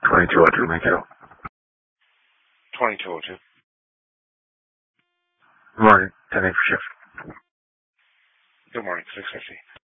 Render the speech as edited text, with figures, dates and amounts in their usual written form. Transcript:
2202, make it up. 2202. Morning, 10 for shift. Good morning, 650.